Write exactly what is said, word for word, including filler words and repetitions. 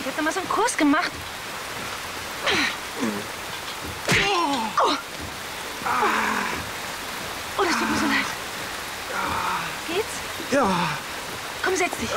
Ich hab da mal so einen Kurs gemacht. Oh, oh das tut mir so leid. Geht's? Ja. Komm, setz dich.